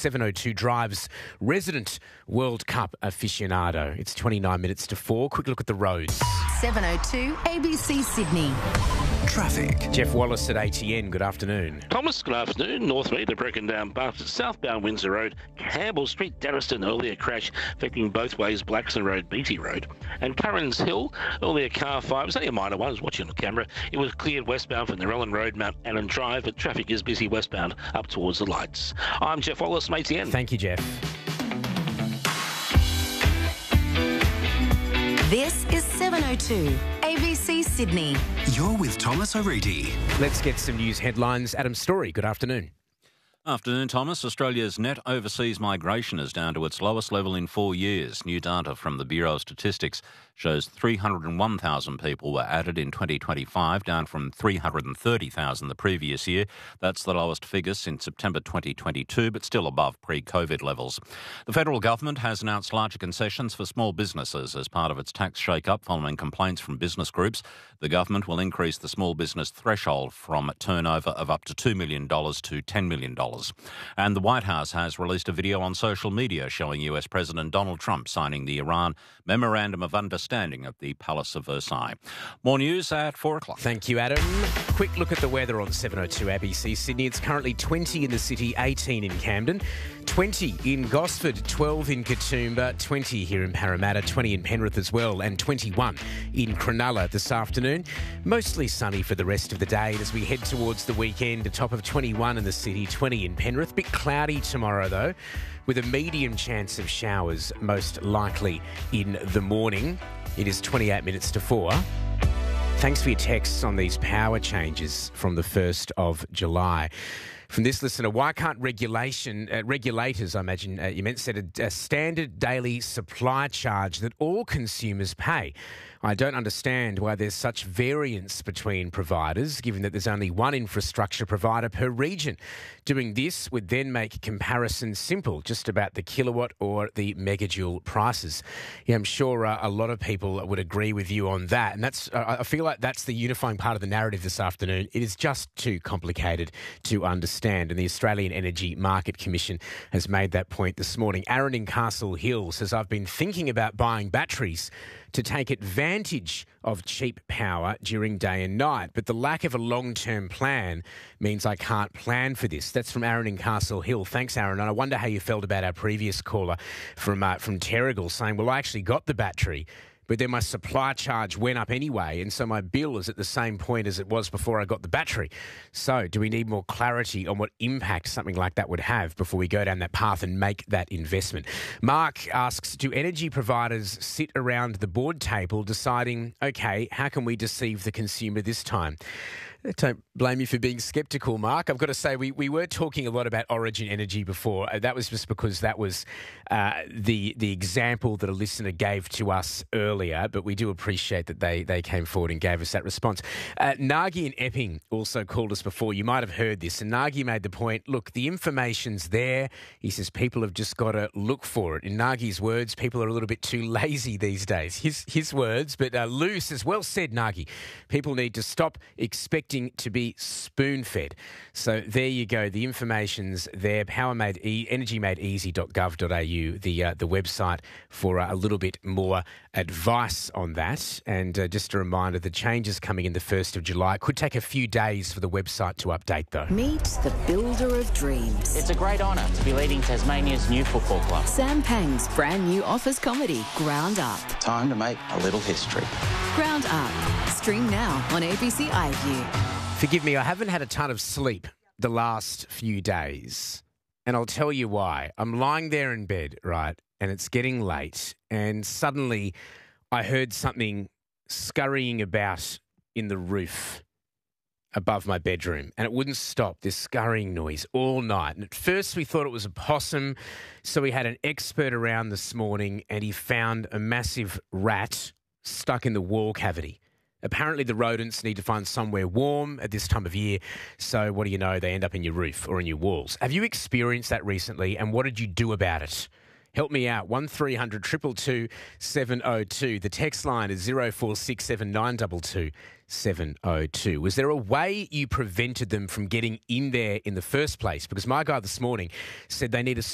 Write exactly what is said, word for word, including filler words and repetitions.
seven oh two Drive's resident World Cup aficionado. It's twenty-nine minutes to four. Quick look at the roads. seven oh two A B C Sydney. Traffic. Jeff Wallace at A T N. Good afternoon. Thomas, good afternoon. North Mead, a broken down bus at southbound Windsor Road, Campbell Street, Daniston, earlier crash affecting both ways, Blackson Road, Beatty Road. And Currans Hill, earlier car five, it was only a minor one, I was watching on camera. It was cleared westbound from the Narellan Road, Mount Annan Drive, but traffic is busy westbound up towards the lights. I'm Jeff Wallace from A T N. Thank you, Jeff. This is seven oh two A B C Sydney. You're with Thomas O'Reilly. Let's get some news headlines. Adam Story, good afternoon. Afternoon, Thomas. Australia's net overseas migration is down to its lowest level in four years. New data from the Bureau of Statistics shows three hundred one thousand people were added in twenty twenty-five, down from three hundred thirty thousand the previous year. That's the lowest figure since September twenty twenty-two, but still above pre-COVID levels. The federal government has announced larger concessions for small businesses as part of its tax shake-up following complaints from business groups. The government will increase the small business threshold from a turnover of up to two million dollars to ten million dollars. And the White House has released a video on social media showing U S President Donald Trump signing the Iran Memorandum of Understanding at the Palace of Versailles. More news at four o'clock. Thank you, Adam. Quick look at the weather on seven oh two A B C Sydney. It's currently twenty in the city, eighteen in Camden, twenty in Gosford, twelve in Katoomba, twenty here in Parramatta, twenty in Penrith as well, and twenty-one in Cronulla this afternoon. Mostly sunny for the rest of the day as we head towards the weekend. A top of twenty-one in the city, twenty in Penrith. Bit cloudy tomorrow though, with a medium chance of showers most likely in the morning. It is twenty-eight minutes to four. Thanks for your texts on these power changes from the first of July. From this listener, why can't regulation uh, regulators, I imagine uh, you meant, set a, a standard daily supply charge that all consumers pay? I don't understand why there's such variance between providers, given that there's only one infrastructure provider per region. Doing this would then make comparisons simple, just about the kilowatt or the megajoule prices. Yeah, I'm sure uh, a lot of people would agree with you on that. And that's uh, I feel like that's the unifying part of the narrative this afternoon. It is just too complicated to understand. And the Australian Energy Market Commission has made that point this morning. Aaron in Castle Hill says, I've been thinking about buying batteries to take advantage of cheap power during day and night. But the lack of a long-term plan means I can't plan for this. That's from Aaron in Castle Hill. Thanks, Aaron. And I wonder how you felt about our previous caller from uh, from Terrigal saying, well, I actually got the battery, but then my supply charge went up anyway, and so my bill is at the same point as it was before I got the battery. So do we need more clarity on what impact something like that would have before we go down that path and make that investment? Mark asks, do energy providers sit around the board table deciding, OK, how can we deceive the consumer this time? Don't blame you for being sceptical, Mark. I've got to say, we, we were talking a lot about Origin Energy before. Uh, that was just because that was uh, the the example that a listener gave to us earlier, but we do appreciate that they, they came forward and gave us that response. Uh, Nagi in Epping also called us before. You might have heard this, and Nagi made the point, look, the information's there. He says people have just got to look for it. In Nagi's words, people are a little bit too lazy these days. His, his words, but uh, Lou says, well said, Nagi. People need to stop expecting to be spoon-fed. So there you go. The information's there. Power made e- energy made easy dot gov dot a u, the uh, the website for uh, a little bit more advice on that. And uh, just a reminder, the changes coming in the first of July. It could take a few days for the website to update, though. Meet the builder of dreams. It's a great honour to be leading Tasmania's new football club. Sam Pang's brand new office comedy, Ground Up. Time to make a little history. Ground Up. Stream now on A B C iView. Forgive me, I haven't had a ton of sleep the last few days. And I'll tell you why. I'm lying there in bed, right, and it's getting late, and suddenly I heard something scurrying about in the roof above my bedroom, and it wouldn't stop, this scurrying noise all night. And at first we thought it was a possum, so we had an expert around this morning, and he found a massive rat stuck in the wall cavity. Apparently the rodents need to find somewhere warm at this time of year, so what do you know, they end up in your roof or in your walls. Have you experienced that recently, and what did you do about it? Help me out. one three hundred two two two seven oh two. The text line is zero four six seven nine two two seven oh two. Was there a way you prevented them from getting in there in the first place? Because my guy this morning said they need a